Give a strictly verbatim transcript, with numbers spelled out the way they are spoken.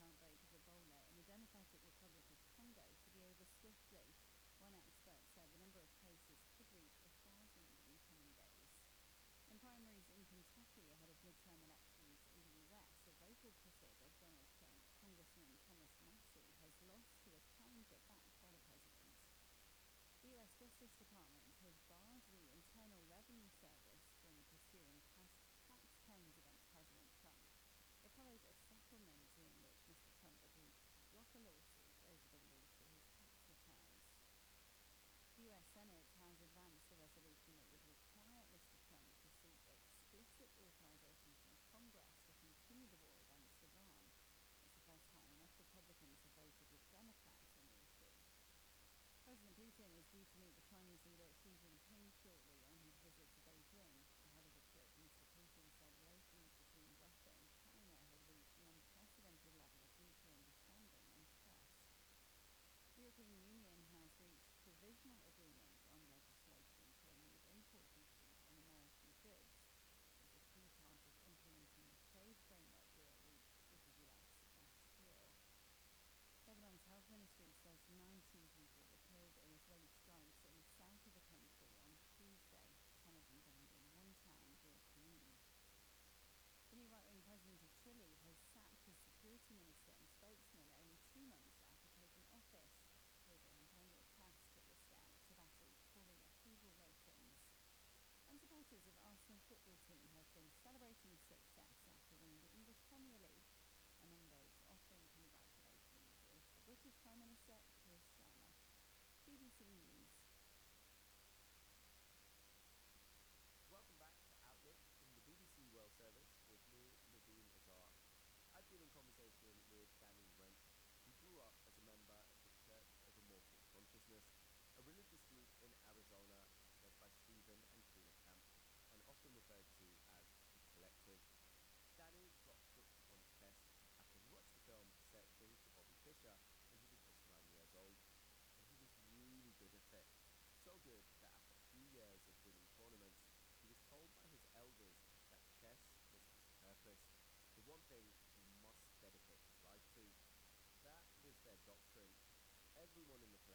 outbreak of Ebola in the Democratic Republic of Congo to be over swiftly. One expert said the number of cases could reach a thousand in the coming days. In primaries in Kentucky ahead of midterm elections in the U S, a vocal critic of Donald Trump, Congressman Thomas Massie, has lost to a challenger backed by the president. The U S Justice Department has barred the Internal Revenue Service from pursuing past tax claims against President Trump. It follows a settlement in which Mister Trump agreed to drop a lawsuit over the release of his tax returns. The U S Senate has advanced a resolution that would require Mister Trump to seek explicit authorization from Congress to continue the war against Iran. It's the first time enough Republicans have voted with Democrats on the issue. President Putin is due to meet the Chinese leader Xi Jinping shortly on his visit to Beijing. Ahead of the trip, Mister Putin said relations between Russia and China had reached an unprecedented level of mutual understanding and trust. The European Union has reached provisional agreement on legislation to remove import duties on American goods. It's a key part of implementing the trade framework deal reached with the U S last year. Lebanon's health ministry says nineteen people were killed in Israeli strikes in the south of the country on Tuesday. Ten of them died in one town, Dur Kanim. The new right-wing president of Chile has sacked his security minister and spokesman only two months after taking office. Jose Antonio Cast took the step to battle poor approval ratings. And supporters of Arsenal football team have been celebrating success after winning the English Premier League. Among those offering congratulations is the British Prime Minister Keir Starmer. B B C News. Welcome back to Outlook from the B B C World Service with me, Naveen Azar. I've been in conversation with Daniel Rent, who grew up as a member of the Church of Immortal Consciousness, a religious group in Arizona led by Stephen and Trina Camp, and often referred to as the Collective. Danny got hooked on chess after he watched the film Searching for Bobby Fischer when he was just nine years old, and he was really good at it. So good that after a few years of winning tournaments, he was told by his elders that chess was his purpose, the one thing he must dedicate his life to. That was their doctrine. Everyone in the